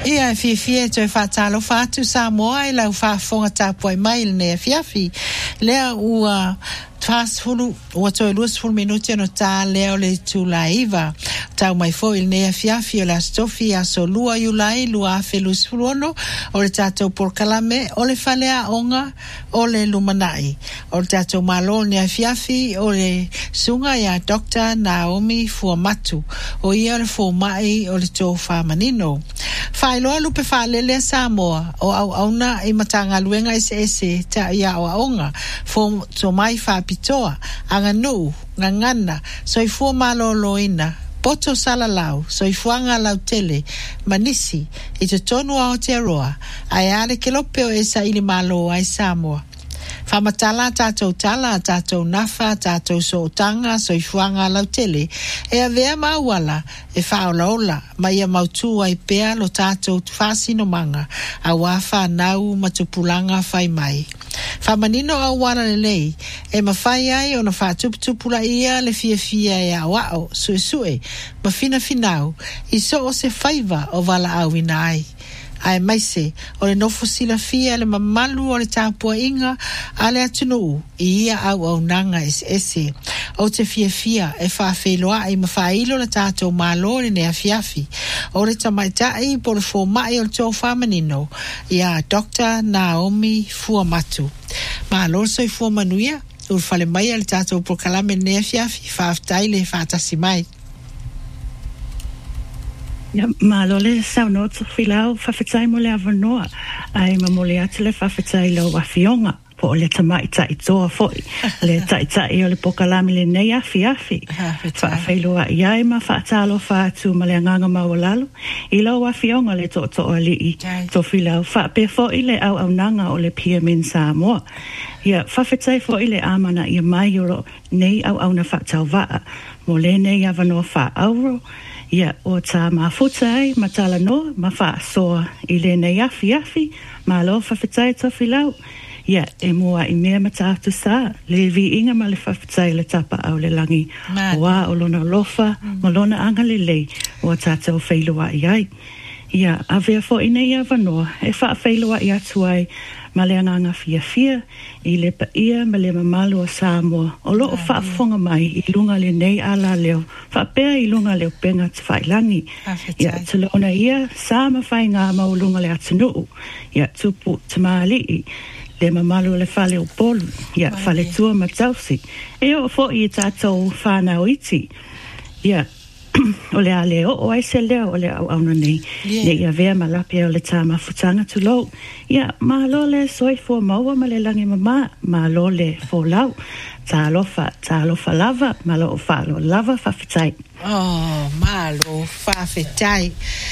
Ia fie te whaatalo whaatu Samoa I lau whaafonga tāpua I mai ne fiafi. Lea ua Fulu o to lus ful minuti no ta leo le tu laiva tau mai fo il ne fiafi la stofia so lua yulai lua felus fulono o le tato por kalame o le falea onga o le lumanai o le tato malo ne fiafi o le sunga ya Dr. Naomi Fuamatu o ia le fo mai o le to fa manino failo lupe fa le Samoa o au na I matanga luenga ese ta ia o onga fo to mai fa pitoa anga no ngangana so I fu maloloina poto salalau so I fuanga lautele manisi I te tonu a Aotearoa ai ale ke lopeo esa ili malo ai Samoa Whamatala tātou tala, tātou nafa, tātou sootanga, so I fuanga lautele, e a vea mauala, e whaolaola, mai a mautu ai pea lo tātou whasino manga, a wafa nau matupulanga whai mai. Whamanino au wana lelei, e mawhai ai o na whatuputupula ia le fia e a wao, sue, ma fina finau, I so o se whaiva o wala au ina ai. Ai maise, o le nofo sila fia le mamalu o le tāpua inga ale atunu I ia au nanga ese. O te fia e whawheloa I mawhailo le tātou malo le nea fiafi. O le tamaitai po le fōmai o le tō whamanino ia Dr. Naomi Fuamatu. Malo so I fuamanuia, ur whale mai le tātou prokalame nea fiafi, whawtai le whātasi mai. Ja, malole sau no tu filau whawhetai mo le avanoa. Ai mamole atu le whawhetai lau wawhionga. Po le tamaitai toa foi. Le taitai o le pokalami le nei afi. Whawhailoa iai ma whaatalo whaatu ma le anganga mawalalo. I lau wawhionga le to alii. To filau whape foi le au nanga o le pia min Samoa. Ia whawhetai foi le amana ia mai o nei au na whaatau waa. Mo le nei avanoa wha auro. Ia o tā mafutai matala no mafa soa I le nei afi ma lo whawhetai to filau. Ia e mua I mea matatu sa le vi inga ma le whawhetai le tapa au le langi. Wa o lona lofa ma lona anga le lei o tātou whailoa I ai. Ia a vea fo I nei avanoa e whawhailoa I atuai ma le anganga fia I le paia ma le mamalu o Samoa o loo whaafonga mai I lunga le nei ala leo whapea I lunga leo penga te whailangi ia te leona ia sa ma whai ngā mau lunga le atunuu ia tupu te maali le mamalu le whale o polu ia whale tua matausi e o fo I tātou whanau iti ia o le ale o ai se leo o le au nei le ia vea malapia o le tama futanga tu lo ia malo le soifua maua ma le langi mama malo le folau talofa lava malo falo lava whawhetai Oh, malo whawhetai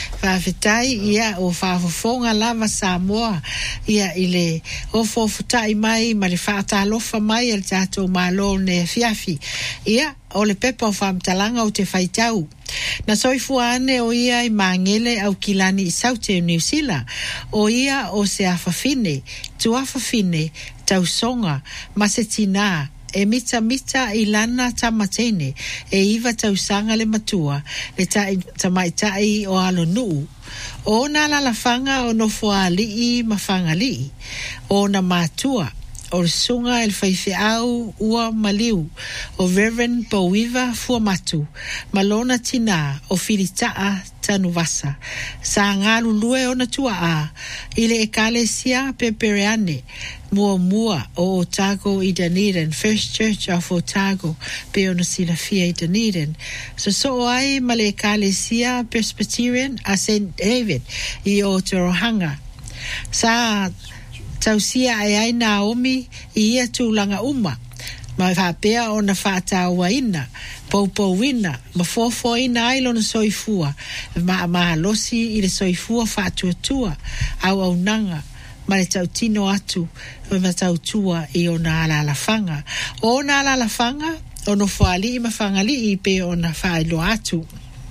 ia o whafofonga lava Samoa ia ile o whawhetai mai ma le whaatalofa mai el tātou malo ne fiafi ia o le pepa o whamtalanga o te whaitau na soifua ane o ia I mangele au kilani I saute o New Zealand o ia o se awhawhine tu awhawhine tau songa masetina e mita I lana tamatene e iwa tausanga le matua le tamaitai o alo nuu o na lalafanga o no fua lii mafanga lii o na matua o sunga el whaiwheau ua maliu o Reverend Bowiva Fuamatu malona tina o whiritaa tanuvasa sa ngā lulue o na tua a ile ekalesia pepereane mua o Otago I Dunedin First Church of Otago pe ona silafia I Dunedin so ai male ekalesia Presbyterian a St. David I o Torohanga sa tausia ai Naomi I ia tūlanga uma ma whapea o na whātāuaina poupouina ma fofoina ai lona soifua ma losi I le soifua whātuatua au nanga ma le tautino atu o ma tautua I o na alalafanga o na alalafanga o no whaali I mawhangali I pe o na whailo atu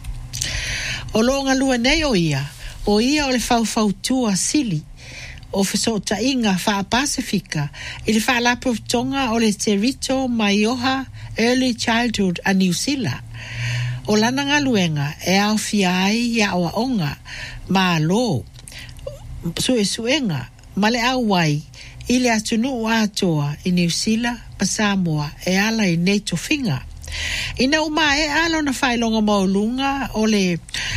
o longa lua nei o ia o le whautua sili o fesota inga fa Pacifica I fa la tonga o le Terito Maioha Early Childhood a New Zealand O lana ngā luenga e au fiai ia o onga ma lo suenga ma le au wai i le atunu atoa i New Zealand pa Samoa e ala i nei tofinga. Ina uma e ala na whailonga maulunga o le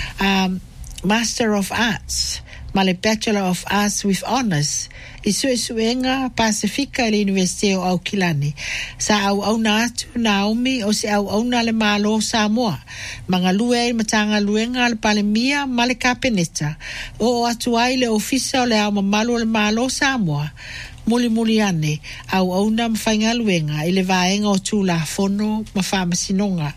Master of Arts ma le Bachelor of Arts with Honours i suenga Pasifika i le University o Aukilani. Sa au na atu Naomi o se au na le malo Samoa. Mga lue i matanga luenga le palemia ma le kapeneta. O atu ai le ofisa o le au mamalu le malo Samoa. Muli ane au na mwhainga luenga i le vaenga o tūla fono ma whamasinonga.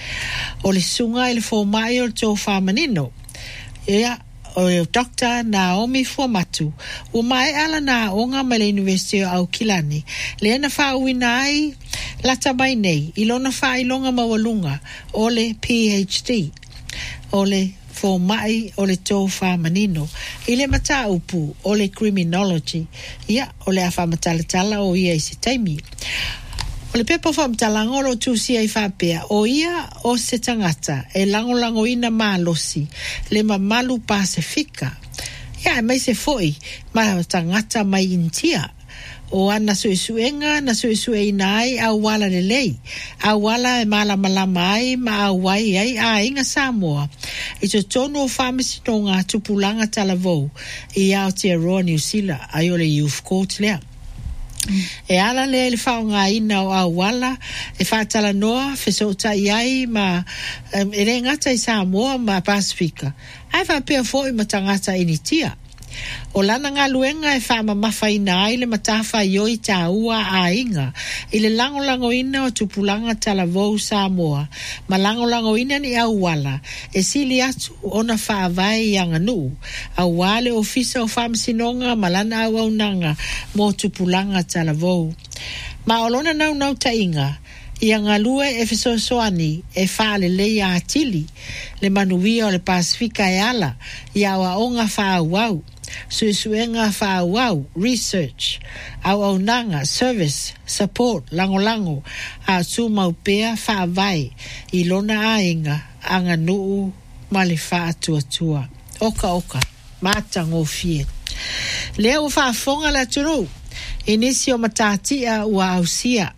O le sunga i le fōmai o le tō whamanino. Ia o Dr. Naomi Fuamatu o mai ala na onga ma le University o Aukilani le na whauina ai lata mai nei i lona whailonga mawalunga o le PhD o le fōmai o le tō whamanino i le mata upu o le criminology ia o le awhamatalatala o ia i se taimi. O le pepa whamtalanga o tūsia i whapea o ia o se tangata e langolango ina malosi le mamalu Pasifika. Ia mai se foi ma tangata mai intia o ana suesuenga na suesuena ai au wala le lei. Au wala e malama ai ma au wai ai a inga Samoa. I to tono o whamisinonga tupulanga talavou i Aotearoa New Zealand ai o le Youth Court lea. E ala le whaonga ina o au wala e whaatala noa whesota iai ma e re ngata i Samoa ma Pasifika. Ai whapea fo i matangata initia. O lana ngā luenga e whaama mawhaina ai le matawha i oi tā ua a inga i le langolango ina o tupulanga talavou Samoa ma langolango ina ni au wala e sili atu ona whaavai i anganu au wale ofisa o whamsinonga ma lana au nanga mo tupulanga talavou. Ma olona nau ta inga i angalue e fesosoani e whaale lei a atili le manuia o le Pasifika e ala i awa onga whaawau. Suenga whaawau, research, au nanga, service, support, langolango, a tu maupea whaavai, i lona ainga, anga nuu, male whaatua. Oka, mātango fie. Leo whaafonga la turu, inisi o matatia ua ausia,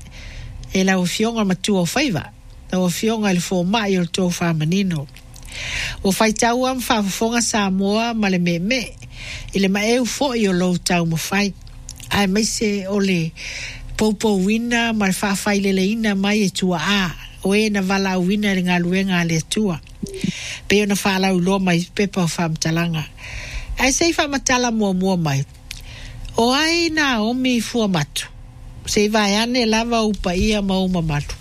e la ufionga matua whaiva, la ufionga il fōmai o tō whamanino. O whaitau am whaafonga Samoa male me, ile ma eu fo i o lo tau mo fai ai mai se o le popo wina ma fa fai le ina mai e tua a o e na vala wina le ngā luenga le tua pe ona fa la ulo mai pepa fam talanga ai sei fa matala mo mai o ai na o mi Fuamatu se vai ane lava upa ia ma o mamatu.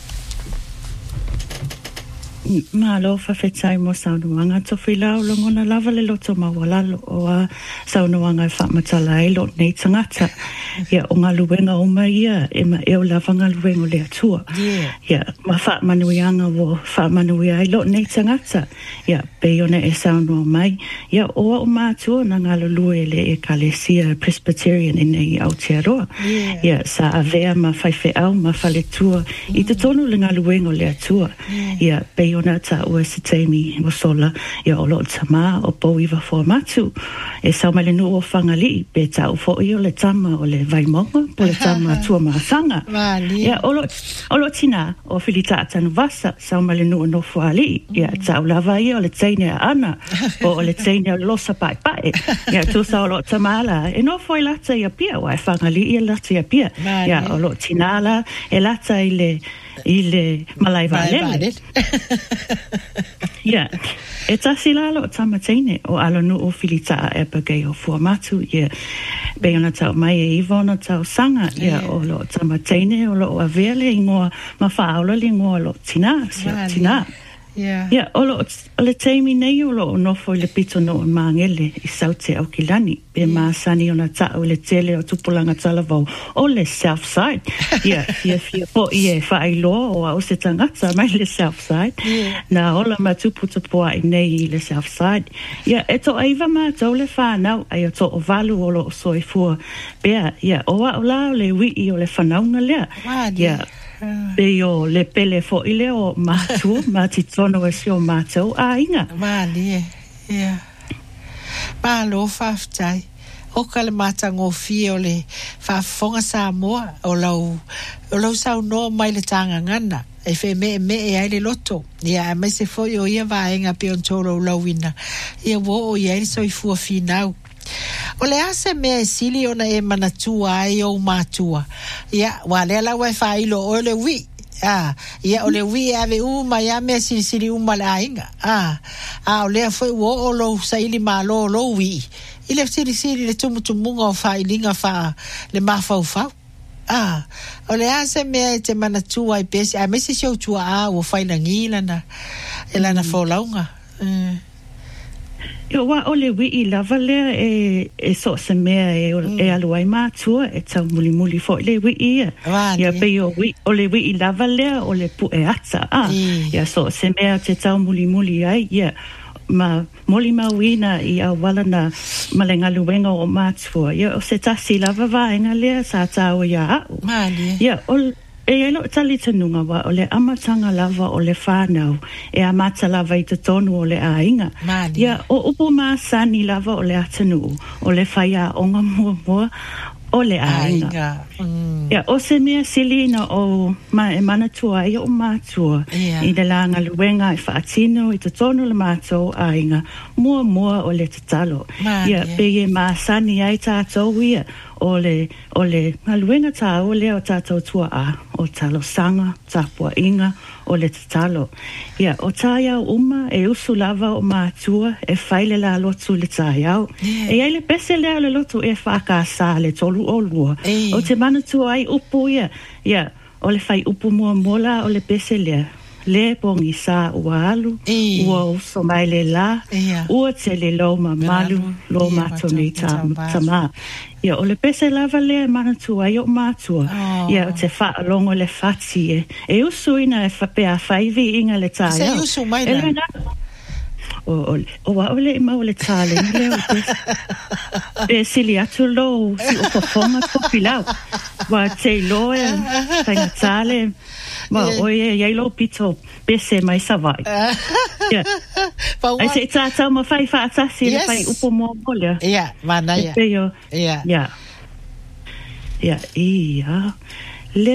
Malo whawhetai mo saunuanga towhila o longona lava le loto mawalalo o a saunuanga e whamatala e lo nei tangata. Ia o ngā luenga o mai ia e ma eo lava ngā luenga o le atua. Ia ma whaamanuianga o whaamanuia e lo nei tangata. Ia peiona e saunua mai. Ia o mātua na ngā lulue le e Kalesia Presbyterian i nei Aotearoa. Ia sa avea ma whaife au ma whaletua i te tonu le ngā luenga o le atua. Ia peiona ta ua se teimi o sola ia o lo tama o Pouiwa Fuamatu e saumale nu o whangali pe ta o fo i o le tama o le vaimonga po le tama tua maasanga ia o lo tina o filita atanu vasa saumale nu o no fuali ia ta o lava i o le teine a ana o le teine o losa pai ia tu sa o lo tamala e no foi lata ia pia o e whangali i lata ia pia ia o lo tinala e lata i le malai valele. Ia, e tasi lalo o tamateine o alonu o filita a epagei o Fuamatu, ia, beona tau mai e Ivona tau sanga, ia, o lo tamateine o lo avele ingoa mawhaaula li ingoa lo tina. Ia, o le teimi nei o lo nofo i le pito no o maangele i saute au kilani, pe maasani o na tau le tele o tupulanga talavau o le south side. Ia, fia po i e whaailoa o au se tangata mai le south side. Na ola matuputapoa i nei i le south side. Ia, e to aiva mātou le whanau, ai o to o valu o lo soifua. Pea, ia, o la o le wii o le whanaunga lea. Ia, Peo le pele fo ile o mātua, ma titono e si o mātou a inga. Mali ia. Malo whaftai. O ka le matango fie o le whafonga Samoa o lau sau no mai le tanga ngana. E fe me e ai le loto. Ia mai se foi o ia vaenga pe on tolo lauina. Ia wo o ia so i fua finau. O le ase mea sili ona e manatua ai o matua. Ia wale la wai failo o le wi. Ia o le wi ave uma ia mea sili uma le ainga. O le foi wo o lo saili malo lo wi. Ile sili le tumutumunga o failinga fa le mafau. O le ase mea te manatua i pesi. A mesi siau tua o faina ngila na. E lana folaunga. Yo wa ole wi I lava le e so se mea e alu ai mātua e tau muli fo le wi ia. Ia pe yo wi ole wi I lava le o le pu e ata. Ia so se mea te tau muli ai ia. Ma moli mawina I a wala na malenga luenga o mātua. Ia o se tasi lava vaenga lea sa tau ia au. Ia e elo tali tanunga wa o le amatanga lava o le whanau e amata lava I te tonu o le ainga. Ia o upo maasani lava o le atanu o le whaia onga mua o le ainga. Ia o se mea silina o manatua I o mātua I le langa luenga I whaatino I te tonu le mātou ainga mua o le tatalo. Ia pe e maasani ai tātou ia o le ngaluenga tā o le o tātou tua o talo sanga, tāpua inga o le tatalo. Ia, o tāiau uma e usu lava o mātua e whaile la lotu le tāiau. E ai le pese lea le lotu e whakasa le tolu o lua. O te manatua ai upu ia. Ia, o le whai upu mua mola o le pese lea. Le pongi sa ua alu, ua uso mai le la, ua te le lo malu, lo matoni tama. Ia, o le pese lava le manatua I o mātua. Ia, o te wha longo le whati e usu ina e whapea whaivi inga le tāia. Se usu mai na. O wa ole ma ole tale le o pe sili atu lo si o fonga popular wa te lo e tanga tale ma oye ye lo pito pese mai savai ya ai se tata ma fai fa si le fai upo mo molia ya mana ya ya